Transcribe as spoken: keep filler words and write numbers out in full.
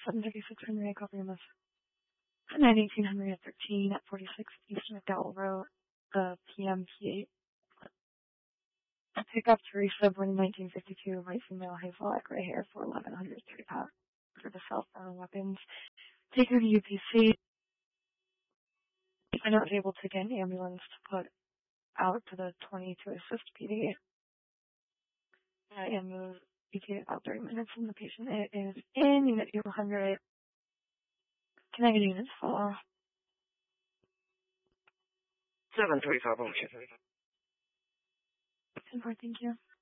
seven thirty-six Henry copy on this. nine eighteen Henry at thirteen at forty-six Eastern McDowell Road, the P M P eight. Pick up Teresa, born in nineteen fifty-two, white female, hazel, like gray hair, four eleven, one hundred thirty pounds. For the cell phone weapons. Take her to U P C. I was able to get an ambulance to put out to the twenty to assist P D. Uh, and move E T about thirty minutes from the patient. It is in unit two hundred. Can I get units follow? seven thirty-five, okay. ten four, thank you.